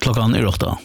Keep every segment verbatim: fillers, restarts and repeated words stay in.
Klockan är åtta.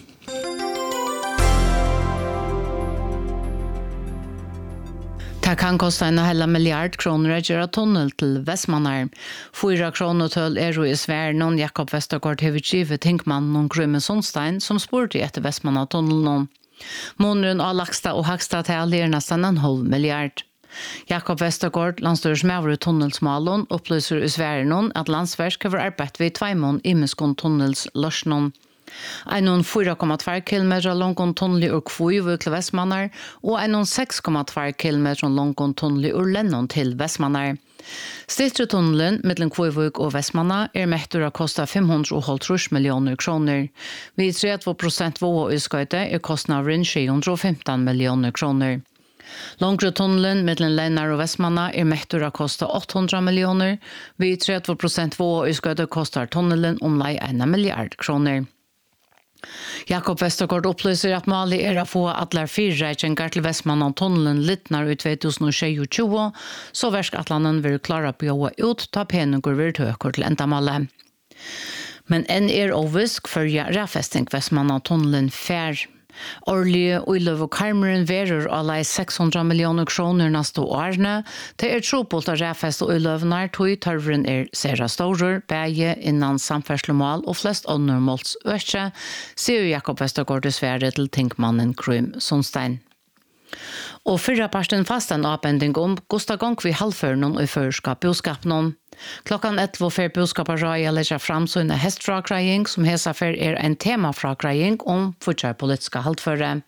Det kan kosta en hela miljard kronor att göra tunnel till Västmannar. Fyra kronor till är i Sverige någon Jakob Westergaard huvudgivet Tinkman någon Grymmen Sundstein som spurte efter Västmannar tunneln. Månren av Laxta och Hacksta till är nästan en halv miljard. Jakob Westergaard, landsstyresmedlem i tunnelsmalen, upplyser i Sverige någon att landsverk har arbetat vid tvåmån i Meskon tunnels lösning. En fyra komma två kilometer lång tunnel ur Kvøy till Västmannar och en sex komma två kilometer lång tunnel ur Lennon till Västmannar. Stittre tunnelen mellan Kvøy och Västmannar är mäktig att kosta femhundrahalvtrýss miljoner kronor. Vid trettio procent våg utskøyte är kostnaden sjuhundrafemton miljoner kronor. Långre tunneln mellan Lennar och Västmannar är mäktig att kosta åttahundra miljoner. Vid trettio procent våg utskøyte kostar tunneln omlai en miljard kronor. Jakob Westergaard upplyser att målet är att få alla fyrräkningar till Västmanland tunneln littnar i tjugohundratjugo så värskatlanen vill klara på att ut ta penningar vid hökor till ändamålet. Men en är ovisk för räffästning Västmanland tunneln fär. Årlige Uilöv och Karmeren verer alla sexhundra miljoner kronor nästa årene. Det är tropult att räffäst och Uilövnar tog törvren är sera stora, bäge innan samfärslemål och flest åndermåls ökje, säger Jakob Westergaard i Sverige till Tinkmannen Grym Sundstein. Och förra parten fast en avbändning om Gustav Gångvi halvförnon och förskap boskapnon. Klockan elva för boskaparraja lägger fram såna hästfragrejing som hesa är en temafragrejing om fortsatt politiska halvförre.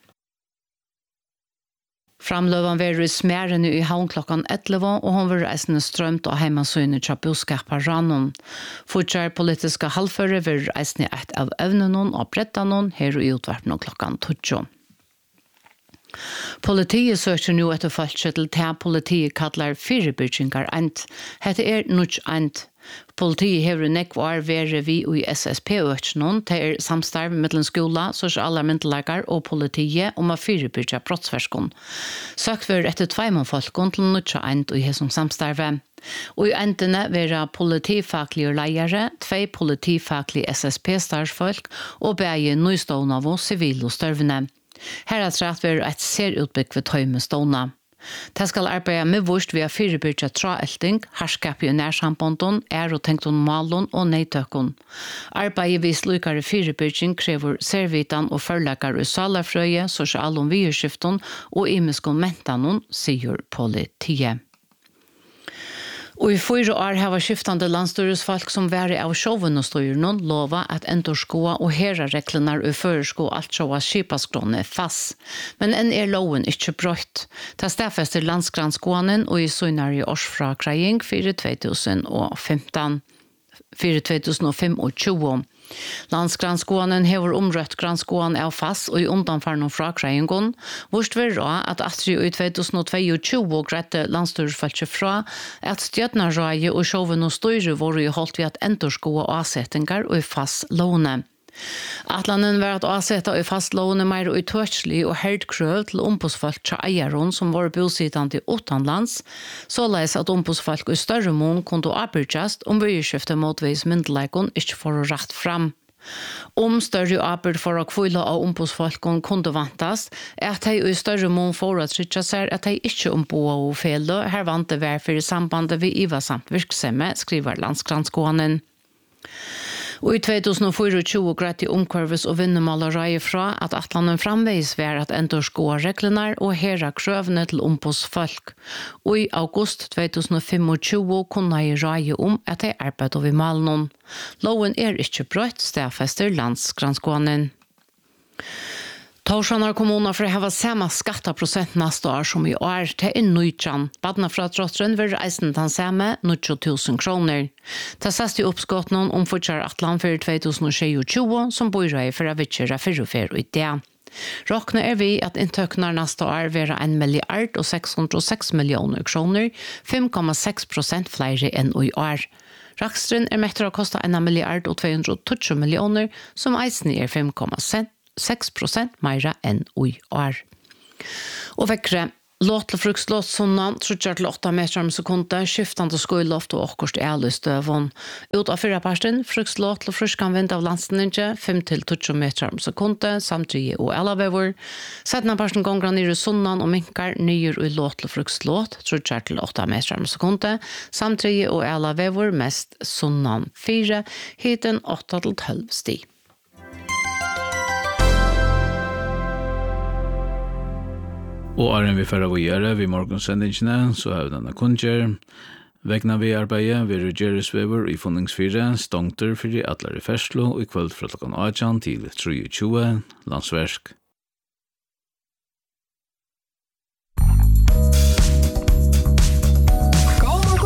Framlövan var i smären i havn klockan elva och hon var reisende strömt och hemmasöjne till boskaparranon. Fortsatt politiska halvförre var reisende ett av evnenon och brettanon här i utvarpen klockan tjugo. Politiet søker nu etter falskjøtt til det politiet kallar fyrirbyrgingar ent. Hette er nudj ent. Politiet hever nekv år være vi i S S P-økjennom til samstarv mellom skola, sosialarmyndelagar og politiet om å fyrirbyrja brottsverskon. Søkt var etter tveimånfolkon til nudj ent og i som samstarve. Og i endene være politifaklige leiere, tvei politifaklige S S P-starsfolk og begge nøystående av sivil og størvene. Her er tratt vi et serutbygg ved Tøymeståna. Det skal arbeide med vurst ved å fyrirbyrja traelting, herskap i nærsambonden, er og tenkt om malen og neitøkken. Arbeidet ved slukare fyrirbyrging krever servitan og førleggare i salafrøye, sosial om virskiften og imeskon mentanon, sier politiet. Og i fyra år har skiftande landstyresfolk som væri av sjoven og styrnon lova at endorskoa og hera reglene og føresko alt sjåa skipaskråne fast. Men enn er loven ikkje brøtt. Ta stafester landsgranskånen og i søgnare årsfrakrejing for tjugohundrafemton. For tjugohundrafemtio. Landsgranskånen hever omrøtt granskåen av fast og i undanfarn og frakrejingen. Vurst vil ra at atri i tjugohundratjugo grette landstyresfolk fra at stjøtnarraje og sjoven og styre var i holdt ved at endorskoa avsettingar og i fast låne. Atlanen var at avsetta i fast låne mer utørslig og herdkrøv til ombudsfolk til eieron som var bosidande utanlands, såleis at ombudsfolk i større mån kunne avbyrjast om virskifte motvis myndeleikon ikke for å rett fram. Om større arbeid for å kvile av ombudsfolken kunne vantas, er at de i større mån for å trykja seg at de ikke omboa og fele her vant det vær for sambandet ved I V A samt virksomme, skriver landsgranskånen. Og i tjugohundrafyrtio greit i omkvarves og vinnemalareie fra at atlanen framveis var at endorskoa reglene og hera krøvene til ombudsfolk. Og i august tjugohundrafemtio kunne jeg reie om at jeg arbeid over malen. Loven er ikke brøtt, stedfester landsgranskånen. Torsjønar kommuner for å ha samme skatteprosent neste år som i år til en nøytjan. Badna fra trotteren vil reisen den samme nittio tusen kroner. Det sest i oppskåttene om fortsatt atlan for tjugohundratjugo som bor i for å vittjøre fyrrefer og det. Råkne er vi at inntøkner neste år vil en milliard og sexhundrasex miljoner kroner, fem komma sex procent flere enn i år. Rakstren er mekter å koste en milliard og tvehundratjugo miljoner, som eisen er fem komma sex procent mer enn i år. Og vekkere Låt frukt låt sunnan trutjar til åtta meter om sekundet, skiftande skoiloft og okkurst ærlystøvån. Ut av fyrra parsten, frukt låt til fruskan vind av landstninge, fem til tjugo meter om sekundet, samtidig og elavevor. Setna parsten gongra nere sunnan og minkar nyer og låt til frukt låt, trutjar til åtta meter om sekundet, samtidig og elavevor mest sunnan fire, hiten åtta til tolv sti. Og er en vi færre å gjøre ved morgensendingene, så har vi denne kunder. Vegna vi arbeider ved Rødgjøresvever i Funningsfire, stongter for de atlere ferslo, og i kveld fra klokken åtte til tre tjue, landsversk.